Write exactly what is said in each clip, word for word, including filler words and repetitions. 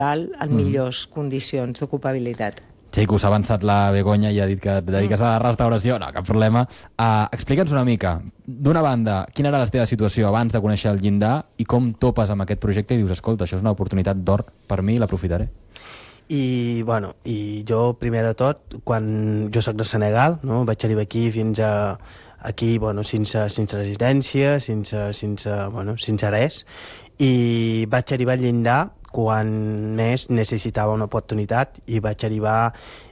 en millors condicions d'ocupabilitat. Sí, que us ha avançat la Begoña i ha dit que et dediques a la restauració. No, cap problema. Uh, Explica'ns una mica, d'una banda, quina era la teva situació abans de conèixer el llindar i com topes amb aquest projecte i dius, escolta, això és una oportunitat d'or per mi i l'aprofitaré. I, bueno, i jo, primer de tot, quan jo soc de Senegal, no? Vaig arribar aquí fins a aquí, bueno, sense, sense residència, sense, sense, bueno, sense res, i vaig arribar al llindar quan més necessitava una oportunitat i vaig arribar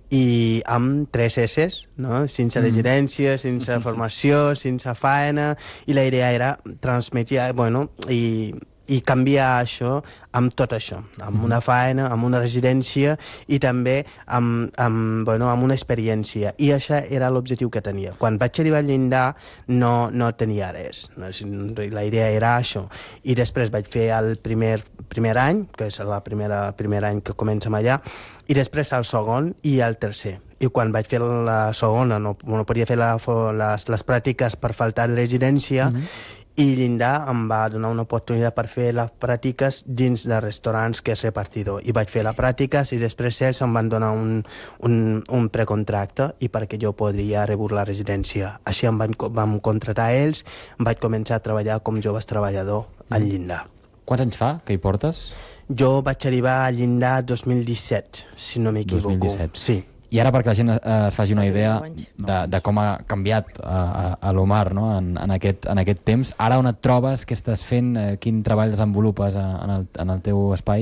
i amb tres esses, no? Sense residència, sense formació, sense faena, i la idea era transmetre, bueno, i, i canviar això amb tot això, amb una faena, amb una residència i també amb, amb, bueno, amb una experiència. I això era l'objectiu que tenia. Quan vaig arribar al llindar no, no tenia res. La idea era això. I després vaig fer el primer, primer any, que és el primer any que comencem allà, i després el segon i el tercer. I quan vaig fer la segona no, no podia fer la, les, les pràctiques per faltar de residència, mm-hmm. i llindar em va donar una oportunitat per fer les pràctiques dins de restaurants que és repartidor. I vaig fer les pràctiques i després ells em van donar un, un, un precontracte i perquè jo podria rebre la residència. Així em van, vam contratar ells, vaig començar a treballar com joves treballador al llindar. Quants anys fa que hi portes? Jo vaig arribar al llindar dos mil disset, si no m'equivoco. dos mil disset. Sí. I ara, perquè la gent eh, es faci una idea de, de com ha canviat a, a, a l'Omar, no? en, en, aquest, en aquest temps, ara on et trobes, què estàs fent, eh, quin treball desenvolupes a, en, el, en el teu espai?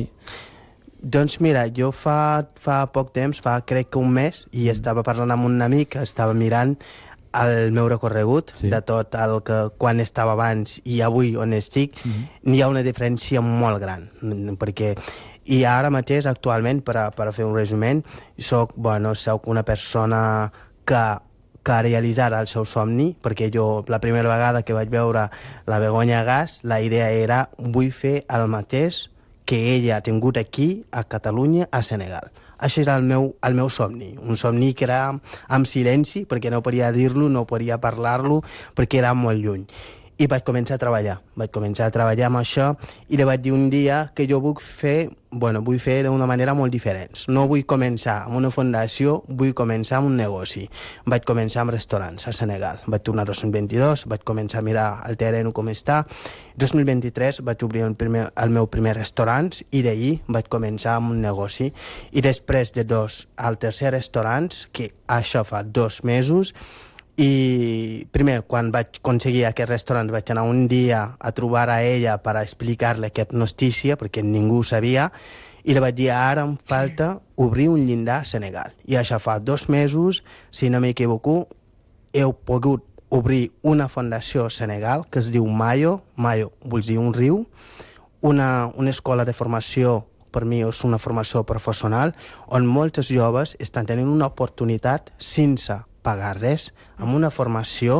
Doncs mira, jo fa, fa poc temps, fa crec que un mes, i estava parlant amb un amic, estava mirant el meu recorregut, sí. de tot el que quan estava abans i avui on estic, mm-hmm. hi ha una diferència molt gran, perquè i ara mateix, actualment, per a, per a fer un resum, soc, bueno, soc una persona que, que ha realitzat el seu somni, perquè jo, la primera vegada que vaig veure la Begoña Gas, la idea era, vull fer el mateix que ella ha tingut aquí, a Catalunya, a Senegal. Això era el meu, el meu somni, un somni que era amb silenci, perquè no podia dir-lo, no podia parlar-lo, perquè era molt lluny. I vaig començar a treballar, vaig començar a treballar amb això i li vaig dir un dia que jo vull fer, bueno, vull fer d'una manera molt diferent. No vull començar amb una fundació, vull començar amb un negoci. Vaig començar amb restaurants a Senegal. Vaig tornar a dos mil vint-i-dos, vaig començar a mirar el terreny com està. dos mil vint-i-tres vaig obrir el, primer, el meu primer restaurant i d'ahir vaig començar amb un negoci. I després de dos al tercer restaurant, que això fa dos mesos, i primer, quan vaig aconseguir aquest restaurant, vaig anar un dia a trobar a ella per explicar-li aquesta notícia, perquè ningú ho sabia, i li vaig dir, ara em falta obrir un llindar a Senegal. I això fa dos mesos, si no m'equivoco, heu pogut obrir una fundació a Senegal que es diu Mayo, Mayo vol dir un riu, una, una escola de formació, per mi és una formació professional, on molts joves estan tenint una oportunitat sense pagar res, amb una formació,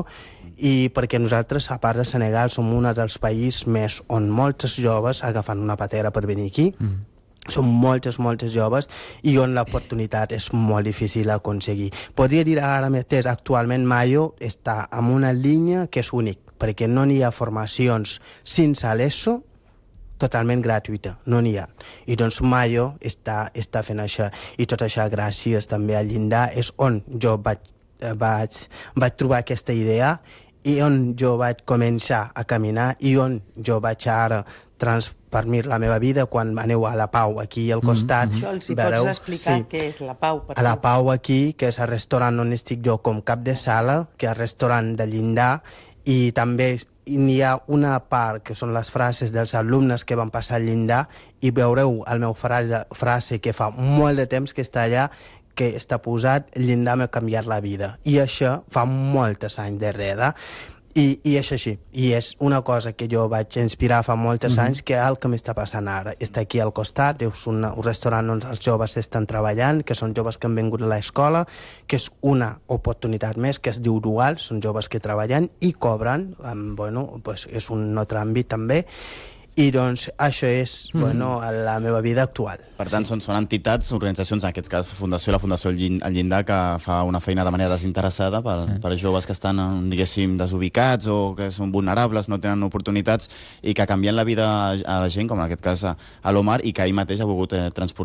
i perquè nosaltres, a part de Senegal, som un dels països més on molts joves agafen una patera per venir aquí, mm. Són moltes, moltes joves, i on l'oportunitat és molt difícil d'aconseguir. Podria dir ara mateix, actualment Mayo està en una línia que és únic, perquè no n'hi ha formacions sense l'ESO, totalment gratuïta, no n'hi ha. I doncs Mayo està, està fent això, i tot això gràcies també al llindar, és on jo vaig Vaig, vaig trobar aquesta idea i on jo vaig començar a caminar i on jo vaig ara transformar la meva vida quan aneu a La Pau, aquí al costat. Mm-hmm. Això els hi veureu, pots explicar sí, què és La Pau? Per a La Pau aquí, que és el restaurant on estic jo com cap de sala, que és el restaurant de llindar, i també n'hi ha una part que són les frases dels alumnes que van passar al llindar, i veureu el meu frase, frase que fa molt de temps que està allà, que està posat, el llindar m'ha canviat la vida. I això fa molts anys darrere. I, i és així. I és una cosa que jo vaig inspirar fa molts mm-hmm. anys, que és el que m'està passant ara. Està aquí al costat, és un, un restaurant on els joves estan treballant, que són joves que han vingut a l'escola, que és una oportunitat més, que es diu dual, són joves que treballen i cobren, amb, bueno, pues és un altre àmbit també. I doncs això és mm. bueno, la meva vida actual. Per tant, sí. són, són entitats, organitzacions, en aquest cas Fundació, la Fundació El Llindar, que fa una feina de manera desinteressada per, mm. per joves que estan, diguéssim, desubicats o que són vulnerables, no tenen oportunitats, i que canvien la vida a la gent, com en aquest cas a l'Omar, i que ell mateix ha volgut eh, transportar